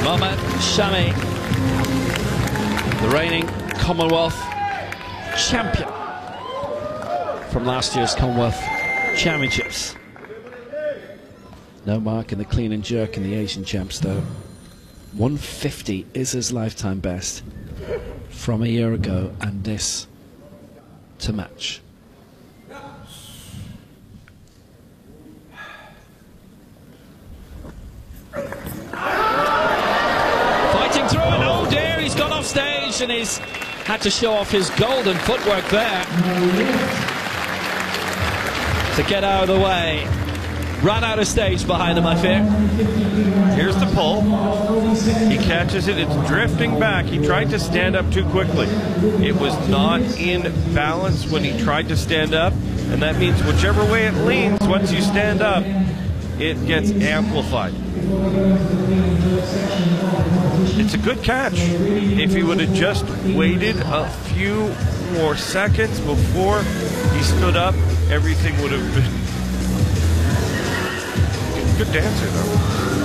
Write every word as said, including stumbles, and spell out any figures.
Mohamed Shami, the reigning Commonwealth champion from last year's Commonwealth Championships. No mark in the clean and jerk in the Asian champs though. one fifty is his lifetime best from a year ago, and this to match. Fighting through it, oh dear, he's gone off stage and he's had to show off his golden footwork there to get out of the way. Ran out of stage behind him, I fear. Here's the pull. He catches it. It's drifting back. He tried to stand up too quickly. It was not in balance when he tried to stand up, and that means whichever way it leans, once you stand up, it gets amplified. It's a good catch. If he would have just waited a few more seconds before he stood up, everything would have been... Good dancer, though.